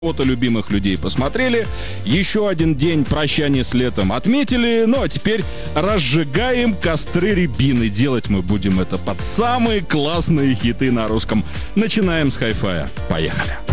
фото любимых людей посмотрели, еще один день прощания с летом отметили, ну а теперь разжигаем костры рябины. Делать мы будем это под самые классные хиты на русском. Начинаем с хай-фая. Поехали.